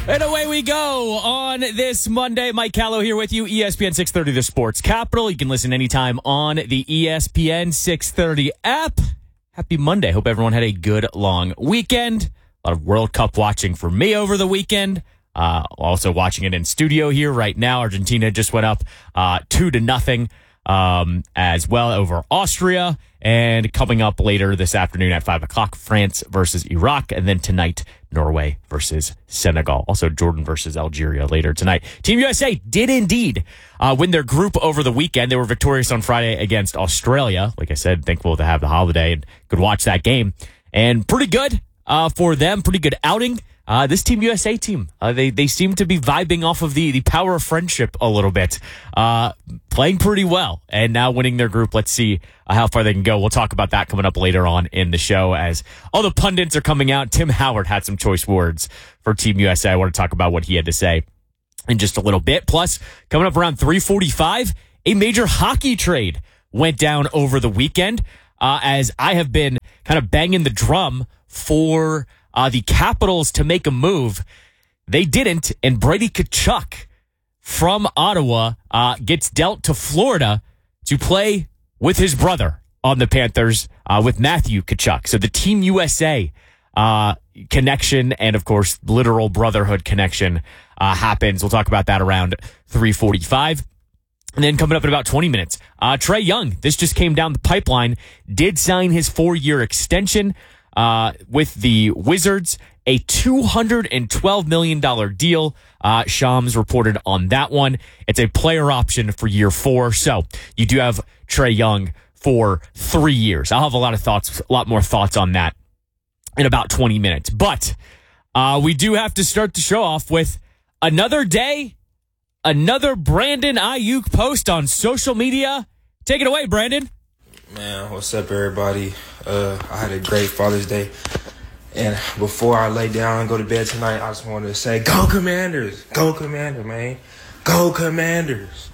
And away we go on this Monday. Mike Callow here with you, ESPN 630, the Sports Capital. You can listen anytime on the ESPN 630 app. Happy Monday. Hope everyone had a good long weekend. A lot of World Cup watching for me over the weekend. Also watching it in studio here right now. Argentina just went up 2-0 as well over Austria. And coming up later this afternoon at 5 o'clock, France versus Iraq. And then tonight, Norway versus Senegal. Also Jordan versus Algeria later tonight. Team USA did indeed win their group over the weekend. They were victorious on Friday against Australia. Like I said, thankful to have the holiday and could watch that game. And pretty good for them. Pretty good outing. This Team USA team, they seem to be vibing off of the power of friendship a little bit. Playing pretty well and now winning their group. Let's see how far they can go. We'll talk about that coming up later on in the show as all the pundits are coming out. Tim Howard had some choice words for Team USA. I want to talk about what he had to say in just a little bit. Plus, coming up around 3:45, a major hockey trade went down over the weekend as I have been kind of banging the drum for the Capitals to make a move. They didn't, and Brady Tkachuk from Ottawa gets dealt to Florida to play with his brother on the Panthers with Matthew Tkachuk. So the Team USA connection and, of course, literal brotherhood connection happens. We'll talk about that around 3:45. And then coming up in about 20 minutes, Trae Young, this just came down the pipeline, did sign his 4-year extension with the Wizards, a $212 million deal. Shams reported on that one. It's a player option for year 4. So you do have Trae Young for 3 years. I'll have a lot more thoughts on that in about 20 minutes. But we do have to start the show off with another day, another Brandon Aiyuk post on social media. Take it away, Brandon. Man, what's up, everybody? I had a great Father's Day. And before I lay down and go to bed tonight, I just wanted to say, go Commanders! Go Commanders, man. Go Commanders!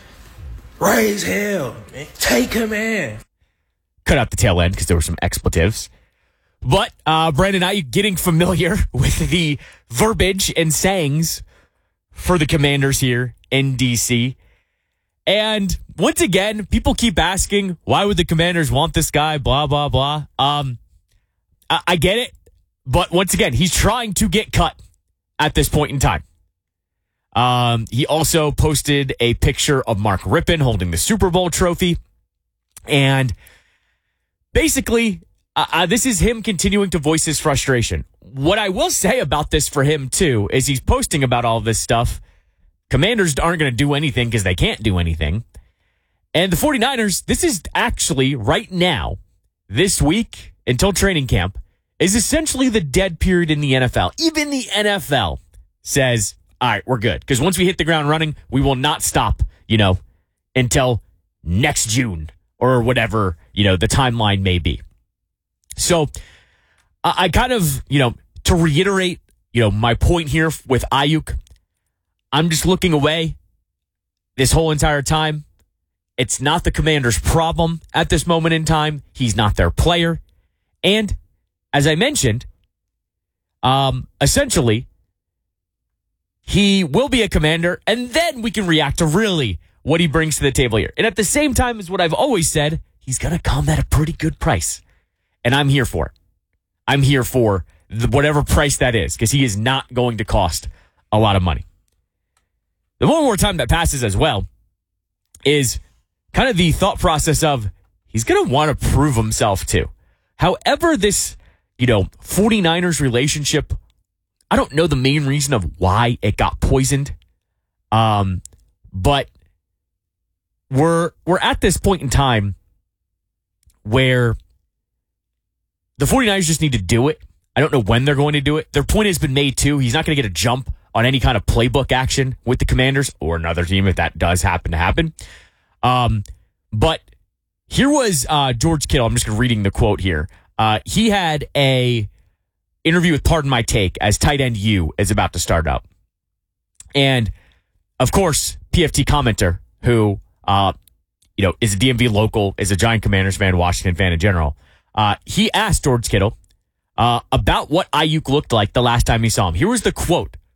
Raise hell, man. Take command. Cut out the tail end because there were some expletives. But, Brandon, are you getting familiar with the verbiage and sayings for the Commanders here in D.C.? And once again, people keep asking, why would the Commanders want this guy? Blah, blah, blah. I get it. But once again, he's trying to get cut at this point in time. He also posted a picture of Mark Rippon holding the Super Bowl trophy. And basically, this is him continuing to voice his frustration. What I will say about this for him, too, is he's posting about all this stuff. Commanders aren't going to do anything because they can't do anything. And the 49ers, this is actually right now, this week until training camp, is essentially the dead period in the NFL. Even the NFL says, all right, we're good. Because once we hit the ground running, we will not stop, until next June or whatever, the timeline may be. So I kind of, to reiterate, my point here with Aiyuk, I'm just looking away this whole entire time. It's not the Commanders' problem at this moment in time. He's not their player. And as I mentioned, essentially, he will be a Commander, and then we can react to really what he brings to the table here. And at the same time as what I've always said, he's going to come at a pretty good price. And I'm here for it. I'm here for whatever price that is, because he is not going to cost a lot of money. The more time that passes as well is kind of the thought process of he's going to want to prove himself too. However, this, 49ers relationship, I don't know the main reason of why it got poisoned. But we're at this point in time where the 49ers just need to do it. I don't know when they're going to do it. Their point has been made too. He's not going to get a jump on any kind of playbook action with the Commanders or another team if that does happen to happen. But here was George Kittle. I'm just reading the quote here. He had a interview with Pardon My Take as tight end U is about to start up. And, of course, PFT commenter who, is a DMV local, is a giant Commanders fan, Washington fan in general. He asked George Kittle about what Aiyuk looked like the last time he saw him. Here was the quote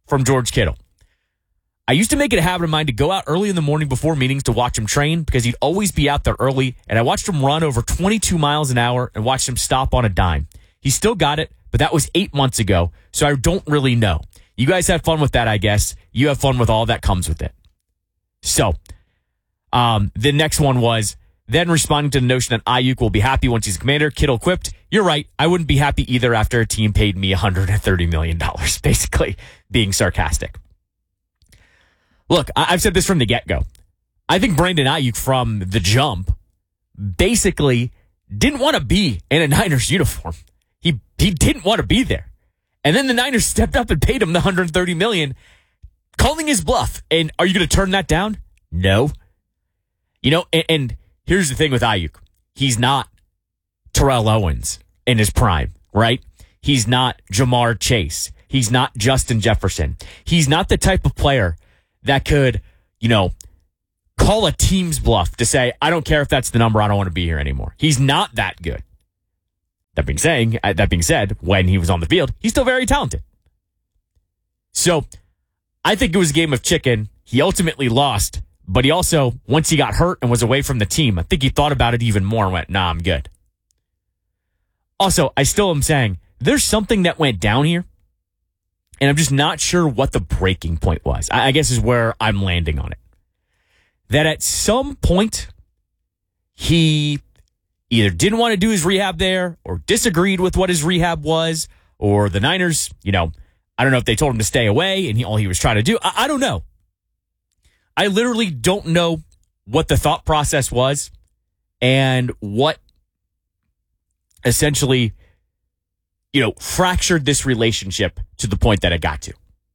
from George Kittle. I used to make it a habit of mine to go out early in the morning before meetings to watch him train because he'd always be out there early, and I watched him run over 22 miles an hour and watched him stop on a dime. He still got it, but that was 8 months ago, so I don't really know. You guys have fun with that, I guess. You have fun with all that comes with it. So, the next one was, then responding to the notion that Ayuk will be happy once he's a Commander, Kittle quipped, "You're right, I wouldn't be happy either after a team paid me $130 million, basically being sarcastic. Look, I've said this from the get-go. I think Brandon Ayuk from the jump basically didn't want to be in a Niners uniform. He didn't want to be there. And then the Niners stepped up and paid him the $130 million, calling his bluff. And are you going to turn that down? No. You know, and here's the thing with Ayuk. He's not Terrell Owens in his prime, right? He's not Jamar Chase. He's not Justin Jefferson. He's not the type of player that could, you know, call a team's bluff to say, I don't care if that's the number, I don't want to be here anymore. He's not that good. That being said, when he was on the field, he's still very talented. So I think it was a game of chicken. He ultimately lost, but he also, once he got hurt and was away from the team, I think he thought about it even more and went, nah, I'm good. Also, I still am saying there's something that went down here, and I'm just not sure what the breaking point was. I guess is where I'm landing on it. That at some point, he either didn't want to do his rehab there or disagreed with what his rehab was, or the Niners, you know, I don't know if they told him to stay away and all he was trying to do. I don't know. I literally don't know what the thought process was and what essentially, you know, fractured this relationship to the point that it got to.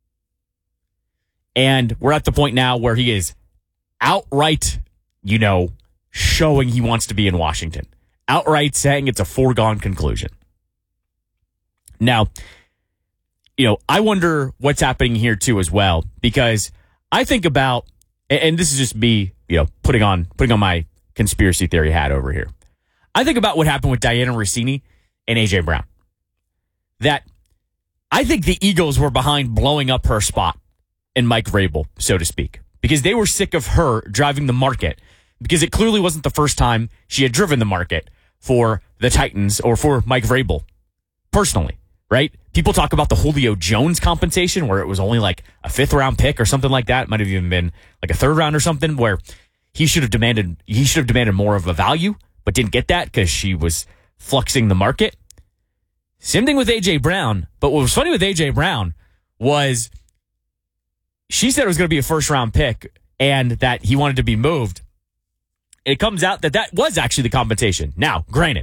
And we're at the point now where he is outright, you know, showing he wants to be in Washington. Outright saying it's a foregone conclusion. Now, you know, I wonder what's happening here too as well, because I think about, and this is just me, you know, putting on my conspiracy theory hat over here. I think about what happened with Diana Rossini and A.J. Brown. That I think the Eagles were behind blowing up her spot in Mike Vrabel, so to speak, because they were sick of her driving the market, because it clearly wasn't the first time she had driven the market for the Titans or for Mike Vrabel personally, right? People talk about the Julio Jones compensation where it was only like a 5th round pick or something like that. It might have even been like a 3rd round or something, where he should have demanded more of a value, but didn't get that because she was fluxing the market. Same thing with A.J. Brown. But what was funny with A.J. Brown was she said it was going to be a 1st round pick and that he wanted to be moved. It comes out that was actually the compensation. Now, granted,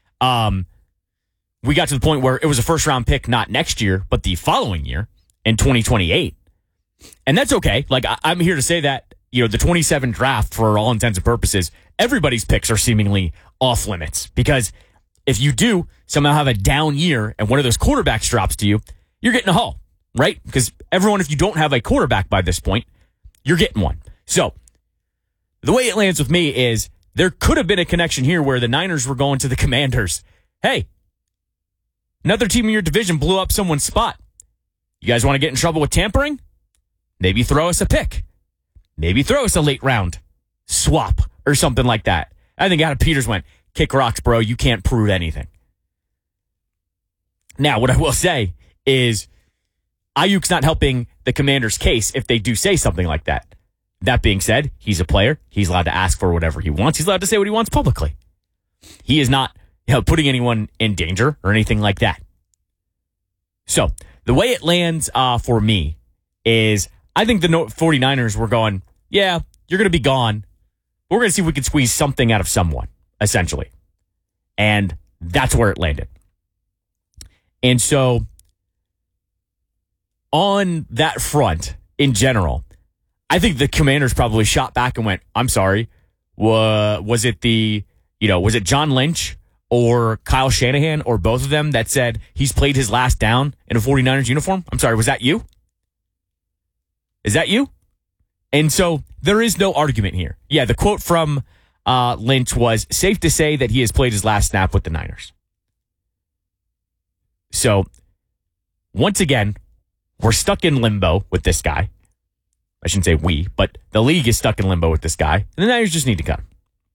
we got to the point where it was a 1st round pick, not next year, but the following year in 2028. And that's okay. Like, I'm here to say that, you know, the 27 draft, for all intents and purposes, everybody's picks are seemingly off limits, because if you do somehow have a down year and one of those quarterbacks drops to you, you're getting a haul, right? Because everyone, if you don't have a quarterback by this point, you're getting one. So the way it lands with me is there could have been a connection here where the Niners were going to the Commanders. Hey, another team in your division blew up someone's spot. You guys want to get in trouble with tampering? Maybe throw us a pick. Maybe throw us a late round swap or something like that. I think Adam Peters went, kick rocks, bro. You can't prove anything. Now, what I will say is Ayuk's not helping the Commanders' case if they do say something like that. That being said, he's a player. He's allowed to ask for whatever he wants. He's allowed to say what he wants publicly. He is not, you know, putting anyone in danger or anything like that. So the way it lands for me is I think the 49ers were going, yeah, you're going to be gone. We're going to see if we can squeeze something out of someone, essentially. And that's where it landed. And so on that front, in general, I think the Commanders probably shot back and went, I'm sorry, was it John Lynch or Kyle Shanahan or both of them that said he's played his last down in a 49ers uniform? I'm sorry, was that you? Is that you? And so there is no argument here. Yeah, the quote from Lynch was, safe to say that he has played his last snap with the Niners. So once again, we're stuck in limbo with this guy. I shouldn't say we, but the league is stuck in limbo with this guy. And the Niners just need to cut him.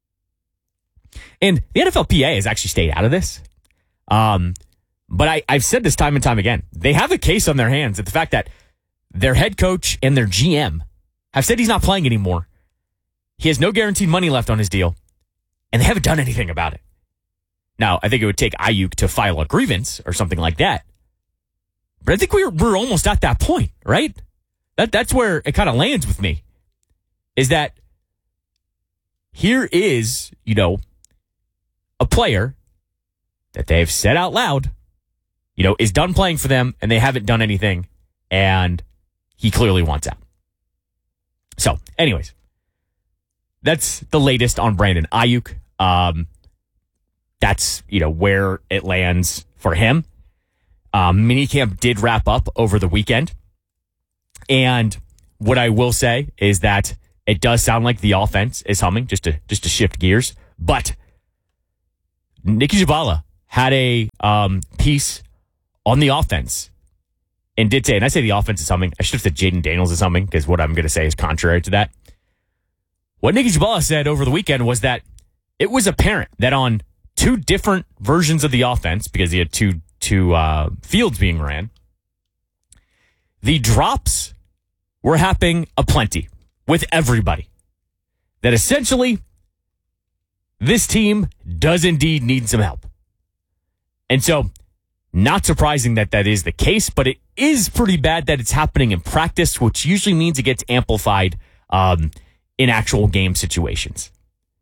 And the NFLPA has actually stayed out of this. But I've said this time and time again. They have a case on their hands at the fact that their head coach and their GM have said he's not playing anymore. He has no guaranteed money left on his deal. And they haven't done anything about it. Now, I think it would take Ayuk to file a grievance or something like that. But I think we're almost at that point, right? That's where it kind of lands with me. Is that here is, a player that they've said out loud, is done playing for them and they haven't done anything and he clearly wants out. So, anyways, that's the latest on Brandon Ayuk. That's, where it lands for him. Minicamp did wrap up over the weekend. And what I will say is that it does sound like the offense is humming, just to shift gears. But Nicky Jhabvala had a piece on the offense and did say, and I say the offense is humming. I should have said Jaden Daniels is humming because what I'm going to say is contrary to that. What Nicky Jhabvala said over the weekend was that it was apparent that on two different versions of the offense, because he had two fields being ran, the drops were happening aplenty with everybody. That essentially, this team does indeed need some help. And so, not surprising that is the case, but it is pretty bad that it's happening in practice, which usually means it gets amplified in actual game situations.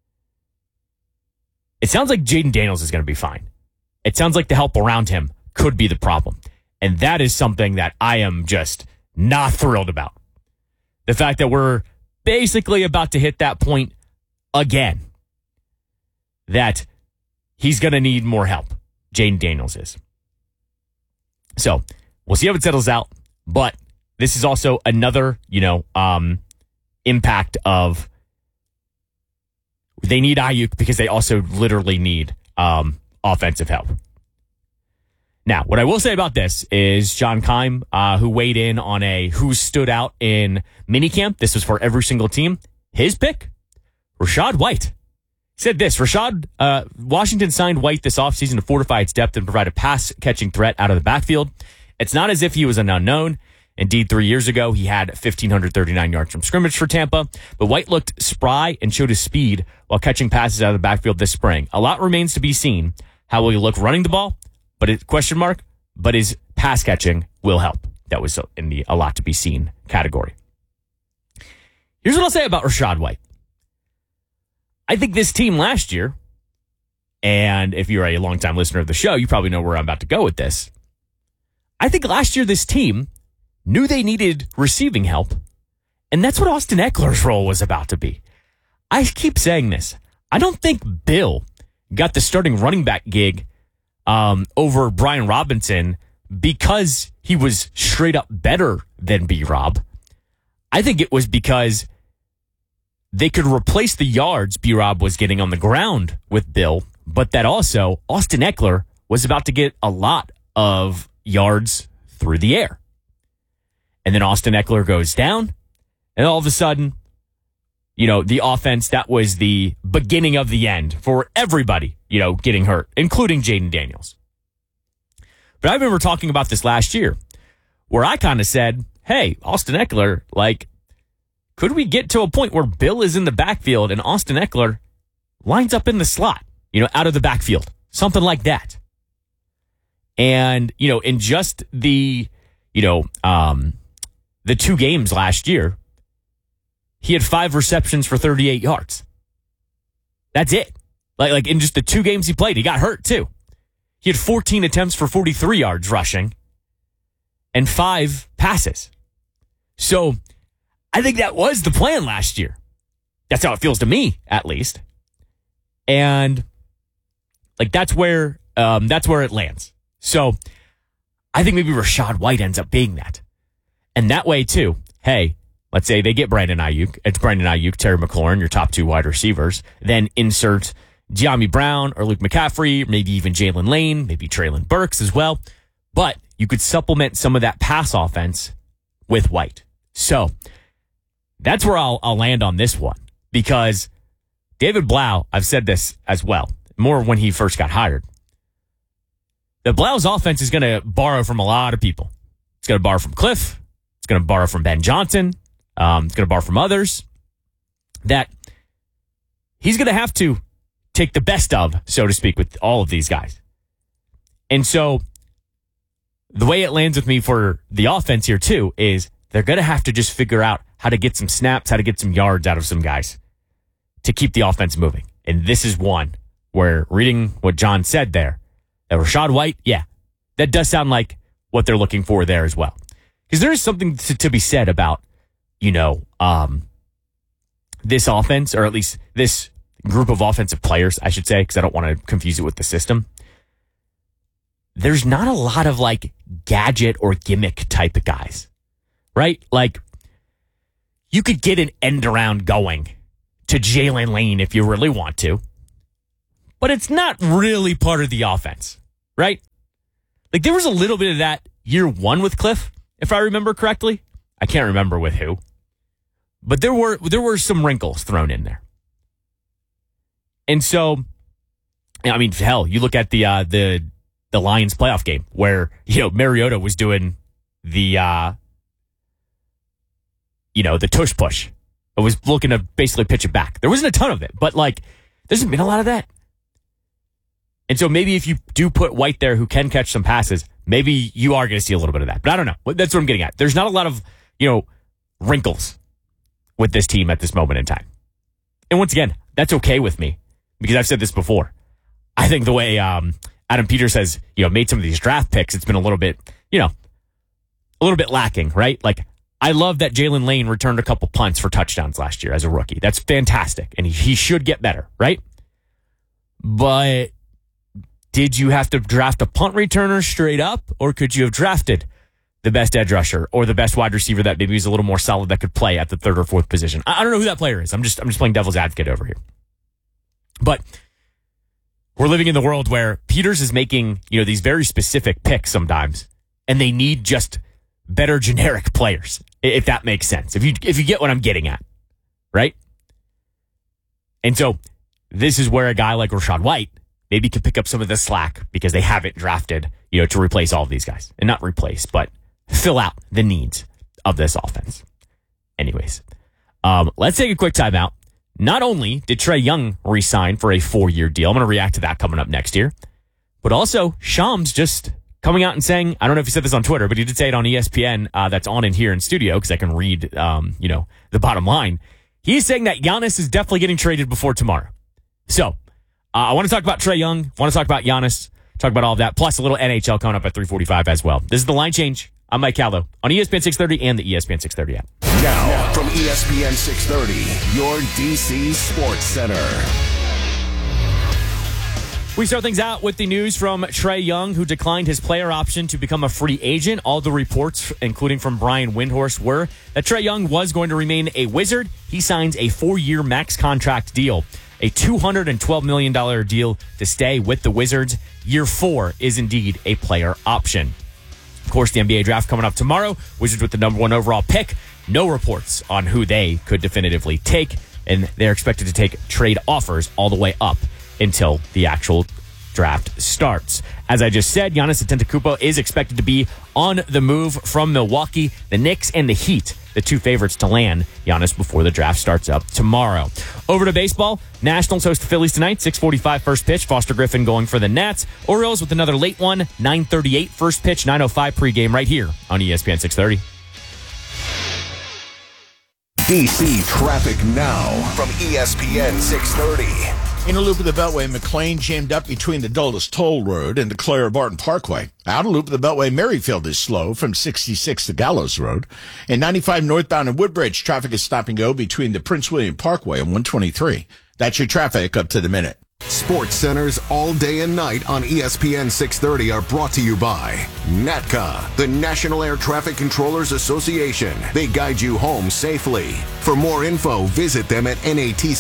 It sounds like Jaden Daniels is going to be fine. It sounds like the help around him could be the problem. And that is something that I am just not thrilled about. The fact that we're basically about to hit that point again. That he's going to need more help. Jaden Daniels is. So, we'll see how it settles out. But this is also another, impact of they need Ayuk because they also literally need offensive help. Now, what I will say about this is John Keim, who weighed in on who stood out in minicamp. This was for every single team. His pick, Rachaad White. He said this, Washington signed White this offseason to fortify its depth and provide a pass-catching threat out of the backfield. It's not as if he was an unknown. Indeed, 3 years ago, he had 1,539 yards from scrimmage for Tampa, but White looked spry and showed his speed while catching passes out of the backfield this spring. A lot remains to be seen. How will he look running the ball? But his pass catching will help. That was in the a lot to be seen category. Here's what I'll say about Rachaad White. I think this team last year, and if you're a longtime listener of the show, you probably know where I'm about to go with this. I think last year this team knew they needed receiving help, and that's what Austin Eckler's role was about to be. I keep saying this. I don't think Bill got the starting running back gig over Brian Robinson because he was straight up better than B-Rob. I think it was because they could replace the yards B-Rob was getting on the ground with Bill, but that also Austin Eckler was about to get a lot of yards through the air. And then Austin Eckler goes down, and all of a sudden, the offense, that was the beginning of the end for everybody, getting hurt, including Jaden Daniels. But I remember talking about this last year, where I kind of said, hey, Austin Eckler, could we get to a point where Bill is in the backfield and Austin Eckler lines up in the slot, out of the backfield, something like that. And, in just the 2 games last year, he had 5 receptions for 38 yards. That's it. Like in just the 2 games he played, he got hurt too. He had 14 attempts for 43 yards rushing and 5 passes. So I think that was the plan last year. That's how it feels to me, at least. And that's where it lands. So I think maybe Rachaad White ends up being that. And that way too, hey, let's say they get Brandon Ayuk. It's Brandon Ayuk, Terry McLaurin, your top 2 wide receivers. Then insert De'Ami Brown or Luke McCaffrey, maybe even Jalen Lane, maybe Treylon Burks as well. But you could supplement some of that pass offense with White. So that's where I'll land on this one, because David Blau, I've said this as well, more when he first got hired. The Blau's offense is going to borrow from a lot of people. It's going to borrow from Cliff. It's going to borrow from Ben Johnson. It's going to borrow from others that he's going to have to take the best of, so to speak, with all of these guys. And so the way it lands with me for the offense here, too, is they're going to have to just figure out how to get some snaps, how to get some yards out of some guys to keep the offense moving. And this is one where, reading what John said there, that Rachaad White, yeah, that does sound like what they're looking for there as well. Because there is something to be said about, this offense, or at least this group of offensive players, I should say, because I don't want to confuse it with the system. There's not a lot of like gadget or gimmick type of guys, right? Like, you could get an end around going to Jalen Lane if you really want to, but it's not really part of the offense, right? Like, there was a little bit of that year one with Cliff, if I remember correctly. I can't remember with who, but there were some wrinkles thrown in there. And so, I mean, hell, you look at the Lions playoff game where, Mariota was doing the tush push. It was looking to basically pitch it back. There wasn't a ton of it, but like, there's been a lot of that. And so maybe if you do put White there who can catch some passes, maybe you are going to see a little bit of that. But I don't know. That's what I'm getting at. There's not a lot of, wrinkles with this team at this moment in time. And once again, that's okay with me, because I've said this before. I think the way Adam Peters has, made some of these draft picks, it's been a little bit lacking, right? Like, I love that Jalen Lane returned a couple punts for touchdowns last year as a rookie. That's fantastic. And he should get better, right? But did you have to draft a punt returner straight up, or could you have drafted the best edge rusher or the best wide receiver that maybe is a little more solid that could play at the third or fourth position? I don't know who that player is. I'm just playing devil's advocate over here. But we're living in the world where Peters is making, these very specific picks sometimes, and they need just better generic players, if that makes sense. If you get what I'm getting at, right? And so this is where a guy like Rachaad White maybe can pick up some of the slack, because they haven't drafted, to replace all of these guys. And not replace, but fill out the needs of this offense. Anyways, let's take a quick timeout. Not only did Trae Young re-sign for a 4-year deal, I'm going to react to that coming up next year, but also Shams just coming out and saying, I don't know if he said this on Twitter, but he did say it on ESPN, that's on in here in studio, because I can read, the bottom line. He's saying that Giannis is definitely getting traded before tomorrow. So I want to talk about Trae Young, want to talk about Giannis, talk about all of that, plus a little NHL coming up at 3:45 as well. This is The Line Change. I'm Mike Callow on ESPN 630 and the ESPN 630 app. Now, from ESPN 630, your DC Sports Center. We start things out with the news from Trae Young, who declined his player option to become a free agent. All the reports, including from Brian Windhorst, were that Trae Young was going to remain a Wizard. He signs a 4-year max contract deal, a $212 million deal to stay with the Wizards. Year 4 is indeed a player option. Of course, the NBA draft coming up tomorrow. Wizards with the number 1 overall pick. No reports on who they could definitively take, and they're expected to take trade offers all the way up until the actual draft starts. As I just said, Giannis Antetokounmpo is expected to be on the move from Milwaukee. The Knicks and the Heat, the 2 favorites to land Giannis before the draft starts up tomorrow. Over to baseball. Nationals host the Phillies tonight, 6:45 first pitch. Foster Griffin going for the Nats. Orioles with another late one, 9:38 first pitch, 9:05 pregame right here on ESPN 630. DC traffic now from ESPN 630. Inner loop of the Beltway, McLean jammed up between the Dulles Toll Road and the Clara Barton Parkway. Outer loop of the Beltway, Merrifield is slow from 66 to Gallows Road. And 95 northbound in Woodbridge, traffic is stop and go between the Prince William Parkway and 123. That's your traffic up to the minute. Sports Centers all day and night on ESPN 630 are brought to you by NATCA, the National Air Traffic Controllers Association. They guide you home safely. For more info, visit them at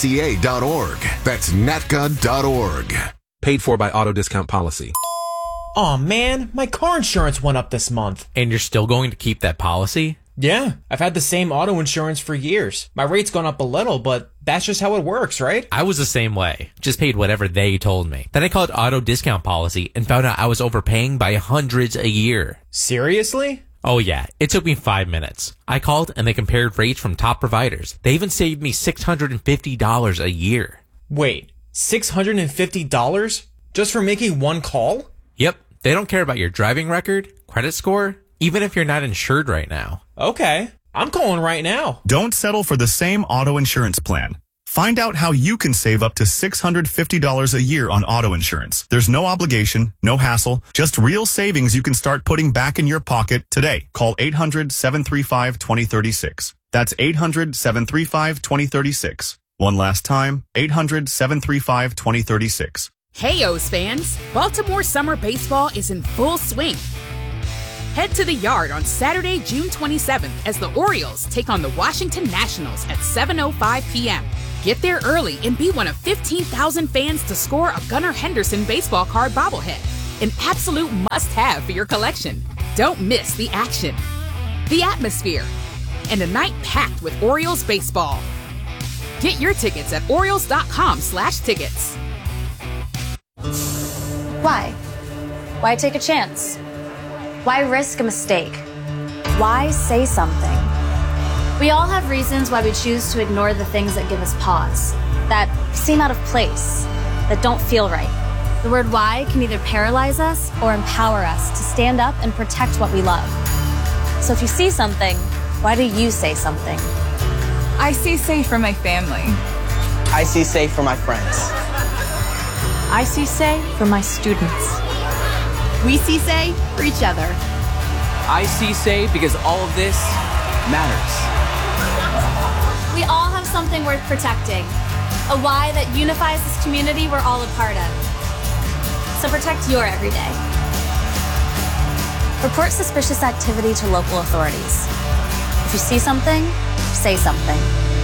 natca.org. That's natca.org. Paid for by Auto Discount Policy. Aw, man, my car insurance went up this month. And you're still going to keep that policy? Yeah, I've had the same auto insurance for years. My rate's gone up a little, but that's just how it works, right? I was the same way. Just paid whatever they told me. Then I called auto discount policy and found out I was overpaying by hundreds a year. Seriously? Oh yeah, it took me 5 minutes. I called and they compared rates from top providers. They even saved me $650 a year. Wait, $650 just for making one call? Yep, they don't care about your driving record, credit score, even if you're not insured right now. Okay, I'm calling right now. Don't settle for the same auto insurance plan. Find out how you can save up to $650 a year on auto insurance. There's no obligation, no hassle, just real savings you can start putting back in your pocket today. Call 800-735-2036. That's 800-735-2036. One last time, 800-735-2036. Hey, O's fans! Baltimore summer baseball is in full swing. Head to the Yard on Saturday, June 27th as the Orioles take on the Washington Nationals at 7:05 p.m. Get there early and be one of 15,000 fans to score a Gunnar Henderson baseball card bobblehead, an absolute must-have for your collection. Don't miss the action, the atmosphere, and a night packed with Orioles baseball. Get your tickets at Orioles.com/tickets. Why? Why take a chance? Why risk a mistake? Why say something? We all have reasons why we choose to ignore the things that give us pause, that seem out of place, that don't feel right. The word why can either paralyze us or empower us to stand up and protect what we love. So if you see something, why do you say something? I see safe for my family. I see safe for my friends. I see say for my students. We see say for each other. I see say because all of this matters. We all have something worth protecting, a why that unifies this community we're all a part of. So protect your everyday. Report suspicious activity to local authorities. If you see something, say something.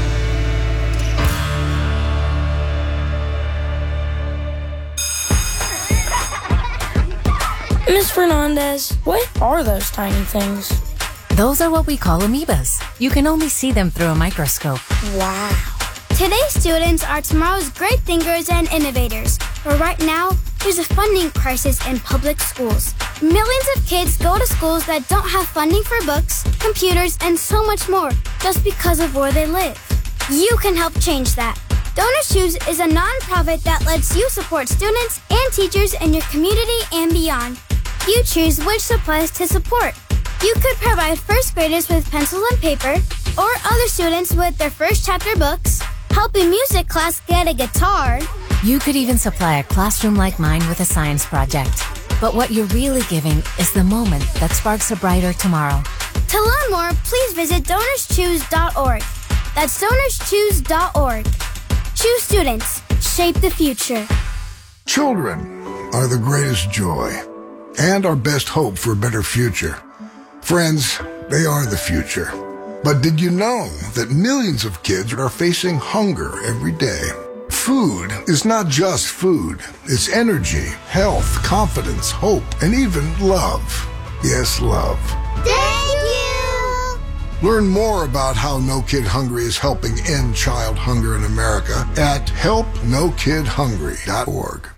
Ms. Fernandez, what are those tiny things? Those are what we call amoebas. You can only see them through a microscope. Wow. Today's students are tomorrow's great thinkers and innovators. But right now, there's a funding crisis in public schools. Millions of kids go to schools that don't have funding for books, computers, and so much more just because of where they live. You can help change that. Donors Choose is a nonprofit that lets you support students and teachers in your community and beyond. You choose which supplies to support. You could provide first graders with pencils and paper, or other students with their first chapter books, help a music class get a guitar. You could even supply a classroom like mine with a science project. But what you're really giving is the moment that sparks a brighter tomorrow. To learn more, please visit DonorsChoose.org. That's DonorsChoose.org. Choose students. Shape the future. Children are the greatest joy and our best hope for a better future. Friends, they are the future. But did you know that millions of kids are facing hunger every day? Food is not just food. It's energy, health, confidence, hope, and even love. Yes, love. Thank you! Learn more about how No Kid Hungry is helping end child hunger in America at helpnokidhungry.org.